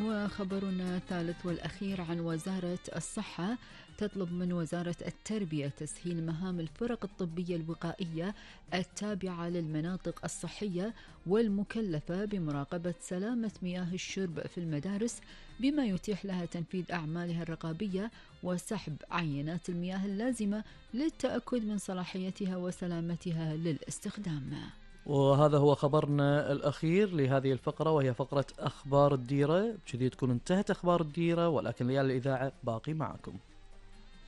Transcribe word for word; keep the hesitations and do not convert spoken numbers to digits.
وخبرنا الثالث والأخير عن وزارة الصحة تطلب من وزارة التربية تسهيل مهام الفرق الطبية الوقائية التابعة للمناطق الصحية والمكلفة بمراقبة سلامة مياه الشرب في المدارس، بما يتيح لها تنفيذ أعمالها الرقابية وسحب عينات المياه اللازمة للتأكد من صلاحيتها وسلامتها للاستخدام. وهذا هو خبرنا الأخير لهذه الفقرة، وهي فقرة أخبار الديرة. بكذي تكون انتهت أخبار الديرة، ولكن ليالي الإذاعة باقي معكم.